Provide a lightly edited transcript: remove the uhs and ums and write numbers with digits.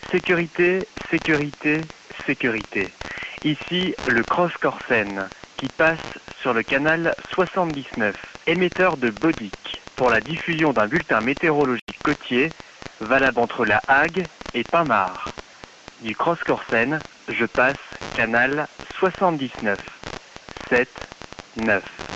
Sécurité, sécurité, sécurité. Ici, le Cross Corsen qui passe sur le canal 79, émetteur de Bodic, pour la diffusion d'un bulletin météorologique côtier valable entre La Hague et Pinmar. Du Cross Corsen, je passe canal 79, 7, 9.